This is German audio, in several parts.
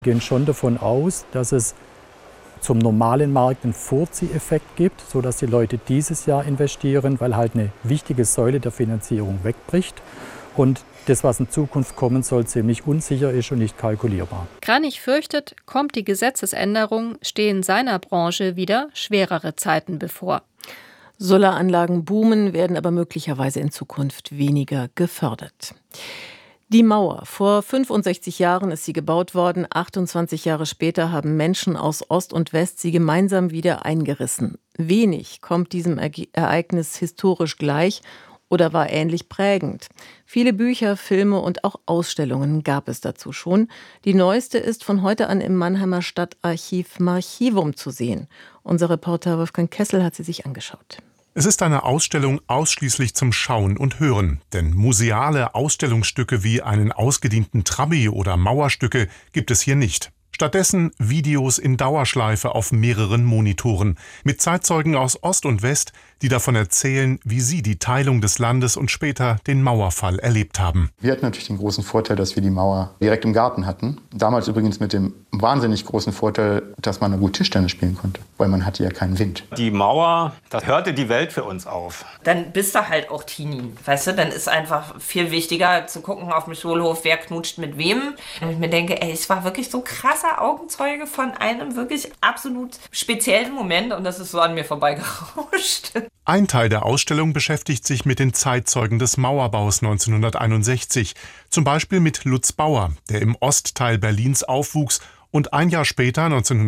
Wir gehen schon davon aus, dass es zum normalen Markt einen Vorzieheffekt gibt, sodass die Leute dieses Jahr investieren, weil halt eine wichtige Säule der Finanzierung wegbricht und das, was in Zukunft kommen soll, ziemlich unsicher ist und nicht kalkulierbar. Kranich fürchtet, kommt die Gesetzesänderung, stehen seiner Branche wieder schwerere Zeiten bevor. Solaranlagen boomen, werden aber möglicherweise in Zukunft weniger gefördert. Die Mauer. Vor 65 Jahren ist sie gebaut worden. 28 Jahre später haben Menschen aus Ost und West sie gemeinsam wieder eingerissen. Wenig kommt diesem Ereignis historisch gleich oder war ähnlich prägend. Viele Bücher, Filme und auch Ausstellungen gab es dazu schon. Die neueste ist von heute an im Mannheimer Stadtarchiv Marchivum zu sehen. Unser Reporter Wolfgang Kessel hat sie sich angeschaut. Es ist eine Ausstellung ausschließlich zum Schauen und Hören, denn museale Ausstellungsstücke wie einen ausgedienten Trabi oder Mauerstücke gibt es hier nicht. Stattdessen Videos in Dauerschleife auf mehreren Monitoren mit Zeitzeugen aus Ost und West, die davon erzählen, wie sie die Teilung des Landes und später den Mauerfall erlebt haben. Wir hatten natürlich den großen Vorteil, dass wir die Mauer direkt im Garten hatten. Damals übrigens mit dem wahnsinnig großen Vorteil, dass man gut Tischtennis spielen konnte, weil man hatte ja keinen Wind. Die Mauer, da hörte die Welt für uns auf. Dann bist du halt auch Teenie, weißt du? Dann ist einfach viel wichtiger zu gucken auf dem Schulhof, wer knutscht mit wem. Und ich mir denke, ey, ich war wirklich so krasser Augenzeuge von einem wirklich absolut speziellen Moment und das ist so an mir vorbeigerauscht. Ein Teil der Ausstellung beschäftigt sich mit den Zeitzeugen des Mauerbaus 1961, zum Beispiel mit Lutz Bauer, der im Ostteil Berlins aufwuchs und ein Jahr später,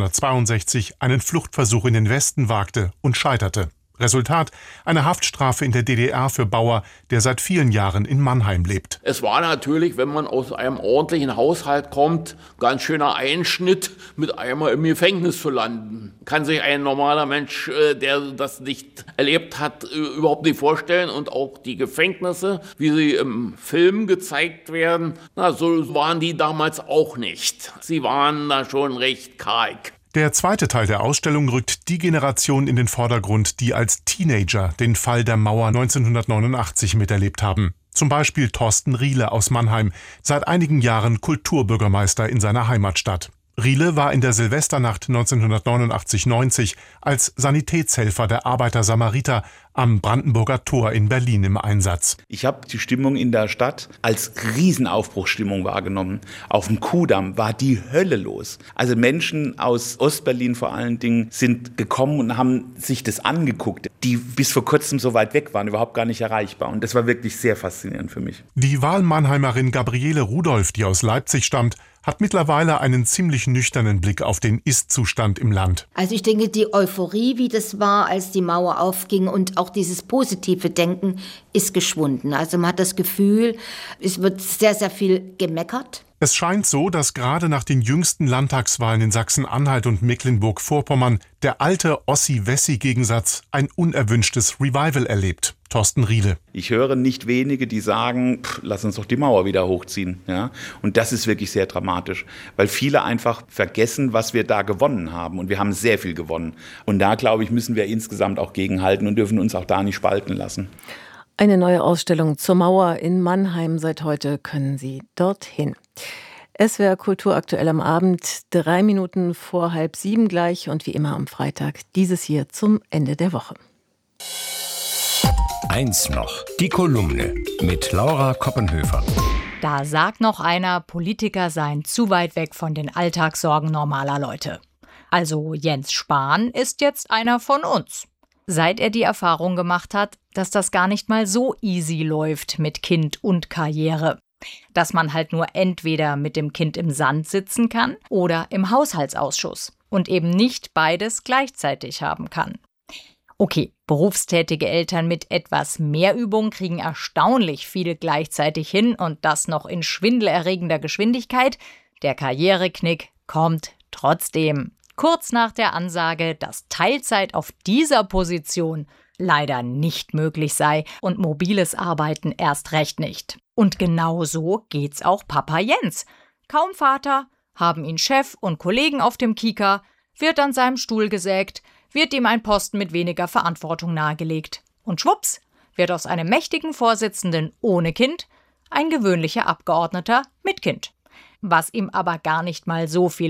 1962, einen Fluchtversuch in den Westen wagte und scheiterte. Resultat: eine Haftstrafe in der DDR für Bauer, der seit vielen Jahren in Mannheim lebt. Es war natürlich, wenn man aus einem ordentlichen Haushalt kommt, ganz schöner Einschnitt, mit einmal im Gefängnis zu landen. Kann sich ein normaler Mensch, der das nicht erlebt hat, überhaupt nicht vorstellen. Und auch die Gefängnisse, wie sie im Film gezeigt werden, so waren die damals auch nicht. Sie waren da schon recht karg. Der zweite Teil der Ausstellung rückt die Generation in den Vordergrund, die als Teenager den Fall der Mauer 1989 miterlebt haben. Zum Beispiel Thorsten Riele aus Mannheim, seit einigen Jahren Kulturbürgermeister in seiner Heimatstadt. Riele war in der Silvesternacht 1989-90 als Sanitätshelfer der Arbeiter-Samariter am Brandenburger Tor in Berlin im Einsatz. Ich habe die Stimmung in der Stadt als Riesenaufbruchsstimmung wahrgenommen. Auf dem Kudamm war die Hölle los. Also Menschen aus Ostberlin vor allen Dingen sind gekommen und haben sich das angeguckt, die bis vor kurzem so weit weg waren, überhaupt gar nicht erreichbar. Und das war wirklich sehr faszinierend für mich. Die Wahlmannheimerin Gabriele Rudolph, die aus Leipzig stammt, hat mittlerweile einen ziemlich nüchternen Blick auf den Ist-Zustand im Land. Also ich denke, die Euphorie, wie das war, als die Mauer aufging und auch dieses positive Denken ist geschwunden. Also man hat das Gefühl, es wird sehr, sehr viel gemeckert. Es scheint so, dass gerade nach den jüngsten Landtagswahlen in Sachsen-Anhalt und Mecklenburg-Vorpommern der alte Ossi-Wessi-Gegensatz ein unerwünschtes Revival erlebt. Thorsten Riele. Ich höre nicht wenige, die sagen, lass uns doch die Mauer wieder hochziehen. Ja? Und das ist wirklich sehr dramatisch, weil viele einfach vergessen, was wir da gewonnen haben. Und wir haben sehr viel gewonnen. Und da, glaube ich, müssen wir insgesamt auch gegenhalten und dürfen uns auch da nicht spalten lassen. Eine neue Ausstellung zur Mauer in Mannheim. Seit heute können Sie dorthin. SWR Kultur aktuell am Abend, 3 Minuten vor 6:30 gleich und wie immer am Freitag dieses hier zum Ende der Woche. Eins noch, die Kolumne mit Laura Koppenhöfer. Da sagt noch einer, Politiker seien zu weit weg von den Alltagssorgen normaler Leute. Also Jens Spahn ist jetzt einer von uns. Seit er die Erfahrung gemacht hat, dass das gar nicht mal so easy läuft mit Kind und Karriere. Dass man halt nur entweder mit dem Kind im Sand sitzen kann oder im Haushaltsausschuss und eben nicht beides gleichzeitig haben kann. Okay, berufstätige Eltern mit etwas mehr Übung kriegen erstaunlich viel gleichzeitig hin und das noch in schwindelerregender Geschwindigkeit. Der Karriereknick kommt trotzdem. Kurz nach der Ansage, dass Teilzeit auf dieser Position leider nicht möglich sei und mobiles Arbeiten erst recht nicht. Und genau so geht's auch Papa Jens. Kaum Vater, haben ihn Chef und Kollegen auf dem Kieker, wird an seinem Stuhl gesägt, wird ihm ein Posten mit weniger Verantwortung nahegelegt. Und schwupps, wird aus einem mächtigen Vorsitzenden ohne Kind ein gewöhnlicher Abgeordneter mit Kind. Was ihm aber gar nicht mal so viel